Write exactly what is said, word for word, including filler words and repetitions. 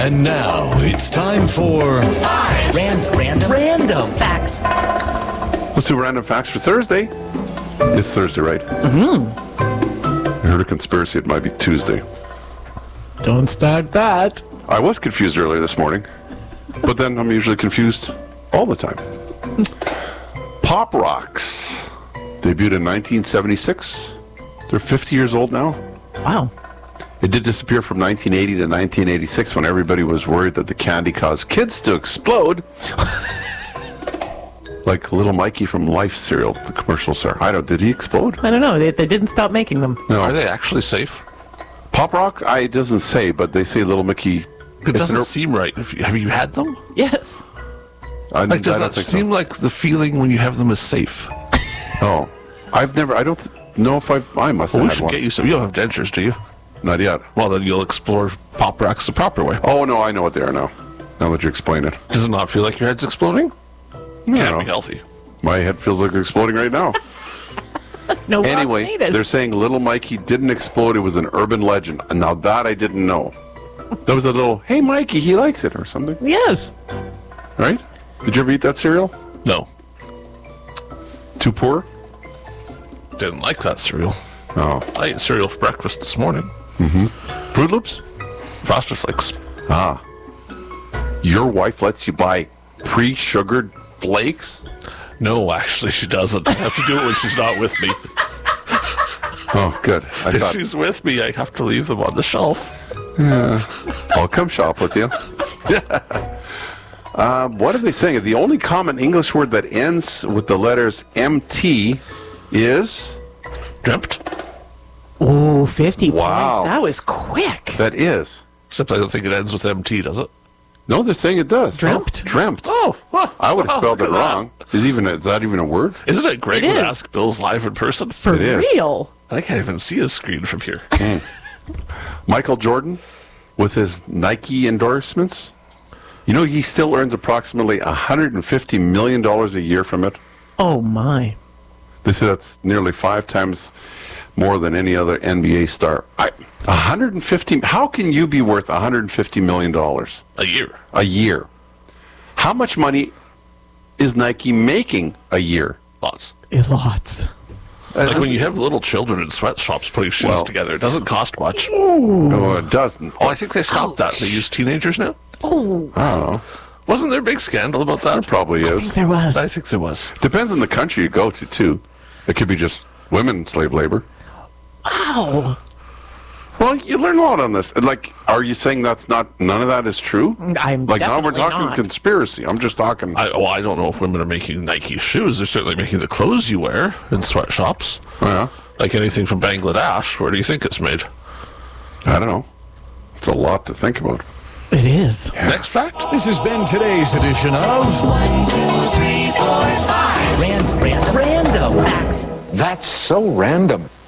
And now it's time for Five random, random, random facts. Let's do random facts for Thursday. It's Thursday, right? Mm-hmm. I heard a conspiracy. It might be Tuesday. Don't start that. I was confused earlier this morning, but then I'm usually confused all the time. Pop Rocks debuted in nineteen seventy-six. They're fifty years old now. Wow. It did disappear from nineteen eighty to nineteen eighty-six when everybody was worried that the candy caused kids to explode. Like Little Mikey from Life cereal, the commercial star. I don't, did he explode? I don't know. They, they didn't stop making them. No. Are they actually safe? Pop Rocks, I, it doesn't say, but they say Little Mickey. It doesn't an, seem right. Have you, have you had them? Yes. I, like, does I don't that think seem so. like the feeling when you have them is safe? Oh. I've never, I don't th- know if I've, I must have well, we had should one. get you some. You don't have dentures, do you? Not yet. Well, then you'll explore Pop Rocks the proper way. Oh, no, I know what they are now. Now that you explain it. Does it not feel like your head's exploding? No. Can't be healthy. My head feels like it's exploding right now. No rocks Anyway, needed. they're saying Little Mikey didn't explode. It was an urban legend. And now that I didn't know. There was a little, hey, Mikey, he likes it or something. Yes. Right? Did you ever eat that cereal? No. Too poor? Didn't like that cereal. Oh. I ate cereal for breakfast this morning. Mm-hmm. Fruit Loops? Frosted Flakes. Ah. Your wife lets you buy pre-sugared flakes? No, actually, she doesn't. I have to do it when she's not with me. Oh, good. I If thought, she's with me, I have to leave them on the shelf. yeah. I'll come shop with you. uh, what are they saying? The only common English word that ends with the letters M T is... Dreamt? Ooh, fifty Wow. points. That was quick. That is. Except I don't think it ends with M T, does it? No, they're saying it does. Dreamt? Oh, dreamt. Oh, well, I would have well, spelled it look at that. wrong. Is even is that even a word? Isn't it great It when is. Ask Bill's live in person? For It is. real. I can't even see his screen from here. Michael Jordan, with his Nike endorsements, you know he still earns approximately one hundred fifty million dollars a year from it. Oh, my. They say that's nearly five times more than any other N B A star. I, one hundred fifty. How can you be worth one hundred fifty million dollars A year. a year? How much money is Nike making a year? Lots. Lots. Like when you have little children in sweatshops putting shoes Well- together, it doesn't cost much. No, it doesn't. Oh, I think they stopped that. They use teenagers now. Oh, I don't know. Wasn't there a big scandal about that? Probably is. there was. I think there was. Depends on the country you go to, too. It could be just women slave labor. Wow. Well, you learn a lot on this. Like, are you saying that's not, none of that is true? I'm Like, now we're definitely talking not. conspiracy. I'm just talking. I, well, I don't know if women are making Nike shoes. They're certainly making the clothes you wear in sweatshops. Yeah. Like anything from Bangladesh. Where do you think it's made? I don't know. It's a lot to think about. It is. Next fact? This has been today's edition of One, two, three, four, five. Random, random, random facts. That's so random.